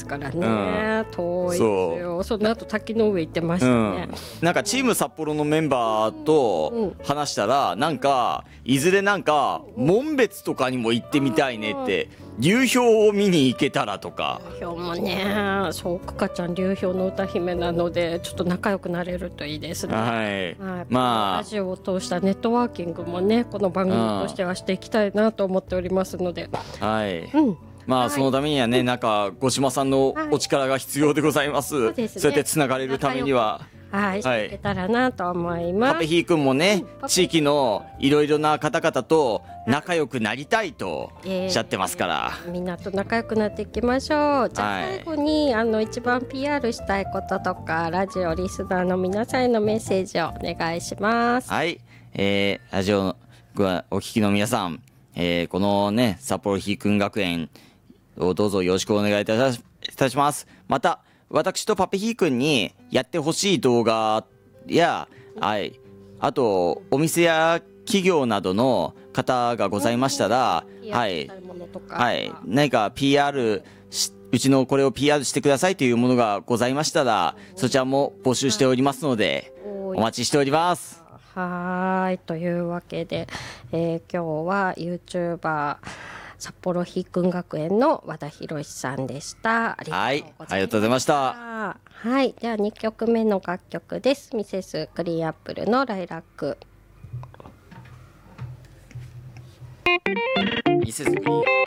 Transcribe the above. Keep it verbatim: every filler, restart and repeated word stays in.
からね、うん、遠いですよ。その後滝の上行ってましたね、 うん、なんかチーム札幌のメンバーと話したら、なんかいずれなんか紋別とかにも行ってみたいねって、流氷を見に行けたらとか。 流氷もね、そうくかちゃん流氷の歌姫なのでちょっと仲良くなれるといいですね。 はい、はい、まあラジオを通したネットワーキングもね、この番組としてはしていきたいなと思っておりますので、 はい、 うん、 まあ、 はい、 そのためにはね、なんか五島さんのお力が必要でございます、はい、そうですね、そうやってつながれるためにははい、していけたらなと思います。 パペヒーくんもね、うん、地域のいろいろな方々と仲良くなりたいとおっしゃってますから、 えー、みんなと仲良くなっていきましょう。じゃあ最後に、はい、あの一番 ピーアール したいこととかラジオリスナーの皆さんへのメッセージをお願いします。 はい、えー、ラジオのお聞きの皆さん、えー、このね札幌ヒーくん学園をどうぞよろしくお願いいたし、いたします。また私とパペヒーくんにやってほしい動画や、はい、あとお店や企業などの方がございましたら、はい、はい、何か ピーアール しうちのこれを ピーアール してくださいというものがございましたら、そちらも募集しておりますのでお待ちしております。 はい、というわけで、えー、今日は YouTuber 札幌ヒーくん学園の和田博さんでした。ありがとうございました。はい、 ありがとうございました。 はい、ではにきょくめの楽曲です。ミセスグリーンアップルのライラック。 ミセスグリーン